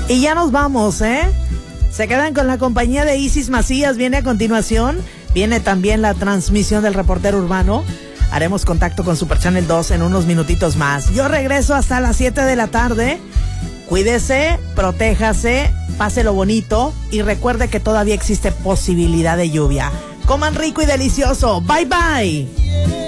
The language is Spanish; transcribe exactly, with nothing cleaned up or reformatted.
Y ya nos vamos, ¿eh? Se quedan con la compañía de Isis Macías. Viene a continuación, viene también la transmisión del reportero urbano. Haremos contacto con Super Channel dos en unos minutitos más. Yo regreso hasta las siete de la tarde. Cuídese, protéjase, páselo bonito y recuerde que todavía existe posibilidad de lluvia. Coman rico y delicioso. Bye bye.